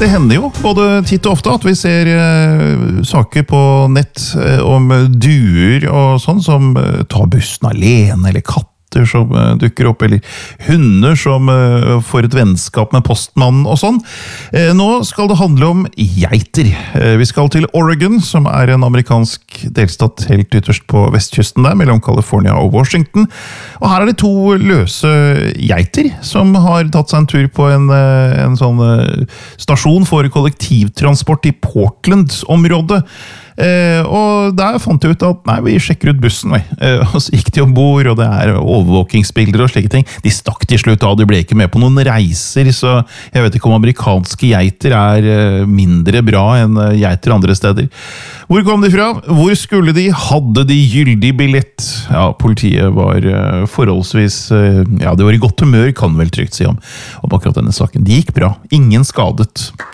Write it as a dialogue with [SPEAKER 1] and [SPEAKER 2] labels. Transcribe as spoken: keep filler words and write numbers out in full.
[SPEAKER 1] det hender jo både titt og ofte at vi ser eh, saker på nett eh, om duer og sånn som eh, tar bussen alene, eller katter som uh, dukker opp, eller hunder som uh, får et vennskap med postmannen og sånn. Uh, nå skal det handle om geiter. Uh, vi skal til Oregon, som er en amerikansk delstat helt ytterst på vestkysten der, mellom California og Washington. Og her er det to løse geiter som har tatt seg en tur på en, uh, en sånn uh, stasjon for kollektivtransport i Portland-området. Eh, og der fant jeg ut at nei, vi sjekker ut bussen, eh, og så gikk de ombord, og det er overvåkingsbilder og slike ting. De stakk til slutt av, de ble ikke med på noen reiser, så jeg vet ikke om amerikanske geiter er eh, mindre bra enn eh, geiter andre steder. Hvor kom de fra? Hvor skulle de? Hadde de gyldig billett? Ja, politiet var eh, forholdsvis, eh, ja, det var i godt humør, kan vel trygt si om, om akkurat denne saken. Det gikk bra, ingen skadet.